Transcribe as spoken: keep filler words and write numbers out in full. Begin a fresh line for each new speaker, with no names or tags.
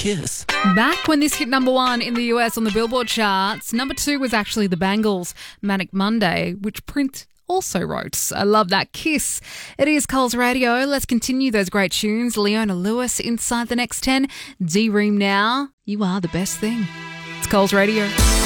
Kiss.
Back when this hit number one in the U S on the Billboard charts, number two was actually the Bangles' Manic Monday, which Prince also wrote. I love that. Kiss. It is Coles Radio. Let's continue those great tunes. Leona Lewis inside the next ten. D-Ream now. You are the best thing. It's Coles Radio.